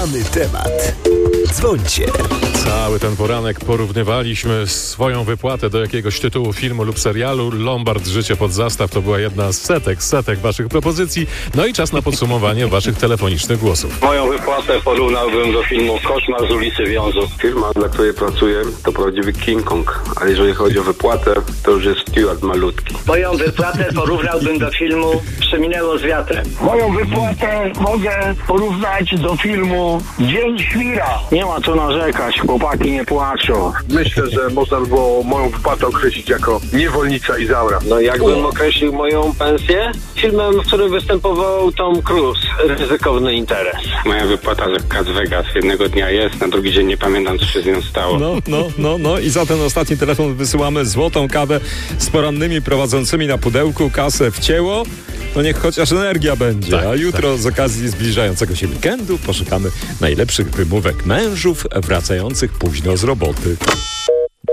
Znamy temat. Dzwońcie. Cały ten poranek porównywaliśmy swoją wypłatę do jakiegoś tytułu filmu lub serialu. Lombard Życie pod zastaw to była jedna z setek waszych propozycji. No i czas na podsumowanie waszych telefonicznych głosów. Moją wypłatę porównałbym do filmu Koszmar z ulicy Wiązów. Firma, dla której pracuję, to prawdziwy King Kong, ale jeżeli chodzi o wypłatę, to już jest Steward malutki. Moją wypłatę porównałbym do filmu Przeminęło z wiatrem. Moją wypłatę mogę porównać do filmu Dzień Świra. Nie ma co narzekać, chłopaki nie płaczą. Myślę, że można by było moją wypłatę określić jako Niewolnica Izaura. No jakbym określił moją pensję? Filmem, w którym występował Tom Cruise. Ryzykowny interes. Moja wypłata z Las Vegas jednego dnia jest, na drugi dzień nie pamiętam, co się z nią stało. No i za ten ostatni telefon wysyłamy złotą kawę z porannymi prowadzącymi na pudełku. Kasę wcięło, no niech chociaż energia będzie. Tak, a jutro z okazji zbliżającego się weekendu poszukamy najlepszych wymówek mężów wracających późno z roboty.